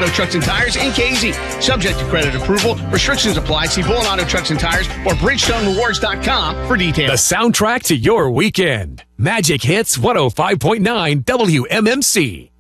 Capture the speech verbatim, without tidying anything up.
Auto Trucks and Tires in K Z. Subject to credit approval. Restrictions apply. See Bullen Auto Trucks and Tires or Bridgestone Rewards dot com for details. The soundtrack to your weekend. Magic Hits one oh five point nine W M M C.